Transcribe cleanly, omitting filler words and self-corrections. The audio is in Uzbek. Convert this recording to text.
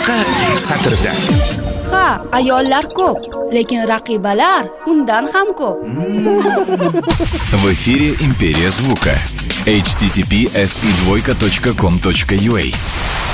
boshqa satrda. Ha, ayollar ko'p, lekin raqibalar undan ham ko'p. В эфире «Империя звука». https://com.ua